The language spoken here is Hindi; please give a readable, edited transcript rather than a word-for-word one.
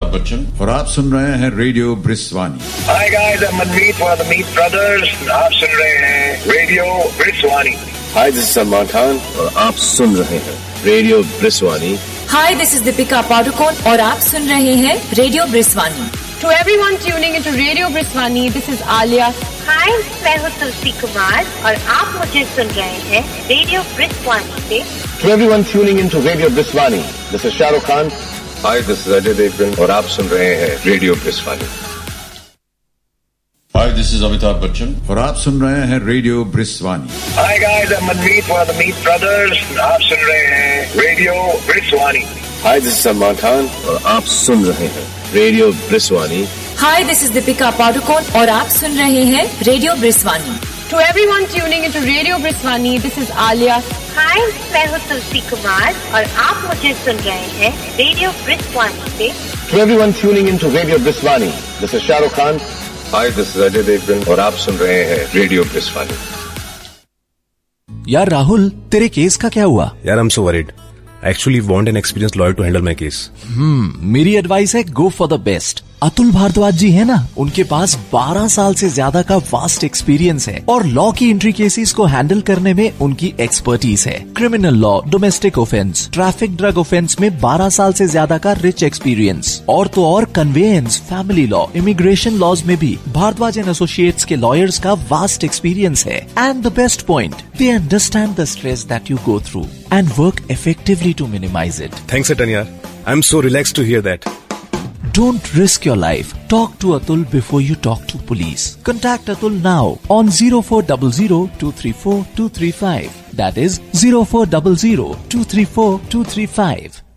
बच्चन और आप सुन रहे हैं radio ब्रिस्वानी। Hi guys, I'm Manmeet for the Meet Brothers. आप सुन रहे हैं radio ब्रिस्वानी। Hi, this is Salman Khan और आप सुन रहे हैं radio ब्रिस्वानी। Hi, this is Deepika Padukone और आप सुन रहे हैं radio ब्रिस्वानी। To everyone tuning into Radio Briswani, this is Alia. Hi, मैं हूँ तुलसी कुमार और आप मुझे सुन रहे हैं रेडियो ब्रिस्वानी से। To everyone tuning into Radio Briswani, this is Shah Rukh Khan. Hi, this is Ajay Devgan और आप सुन रहे हैं radio ब्रिस्वानी। Hi, this is Amitabh Bachchan और आप सुन रहे हैं radio ब्रिस्वानी। Hi guys, I'm Manmeet for the Meet Brothers. आप सुन रहे हैं radio ब्रिस्वानी। Hi, this is Salman Khan और आप सुन रहे हैं radio ब्रिस्वानी। Hi, this is Deepika Padukone और आप सुन रहे हैं radio ब्रिस्वानी। To everyone tuning into Radio Briswani, this is Alia. Hi, मैं हूँ तुलसी कुमार और आप मुझे सुन रहे हैं रेडियो ब्रिस्वानी से। To everyone tuning into Radio Briswani, this is Shah Rukh Khan. Hi, this is Ajay Devgan और आप सुन रहे हैं रेडियो ब्रिस्वानी। यार राहुल, तेरे केस का क्या हुआ? यार, I'm so worried. I actually want an experienced lawyer to handle my case. मेरी एडवाइस है go for the best. Atul Bhardwaj जी है ना, उनके पास 12 साल से ज्यादा का वास्ट एक्सपीरियंस है और लॉ की एंट्री केसेस को हैंडल करने में उनकी एक्सपर्टीज है। Criminal law, domestic offence, traffic, drug offence में 12 साल से ज्यादा का रिच एक्सपीरियंस और तो और conveyance, family law, immigration laws में भी भारद्वाज एंड एसोसिएट्स के लॉयर्स का वास्ट एक्सपीरियंस है। And the best point, they understand the stress that you go through and work effectively to minimize it. Thanks, Atanya. I'm so relaxed to hear that. Don't risk your life. Talk to Atul before you talk to police. Contact Atul now on 0400-234-235. That is 0400-234-235.